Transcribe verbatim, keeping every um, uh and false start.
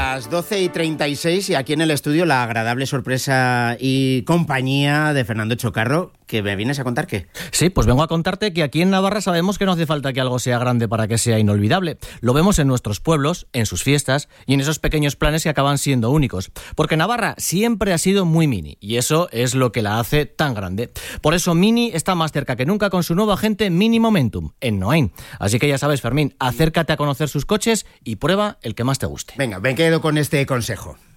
las doce y treinta y seis y aquí en el estudio la agradable sorpresa y compañía de Fernando Chocarro, que me vienes a contar qué. Sí, pues vengo a contarte que aquí en Navarra sabemos que no hace falta que algo sea grande para que sea inolvidable. Lo vemos en nuestros pueblos, en sus fiestas y en esos pequeños planes que acaban siendo únicos. Porque Navarra siempre ha sido muy mini y eso es lo que la hace tan grande. Por eso Mini está más cerca que nunca con su nuevo agente Mini Momentum, en Noain. Así que ya sabes, Fermín, acércate a conocer sus coches y prueba el que más te guste. Venga, me quedo con este consejo.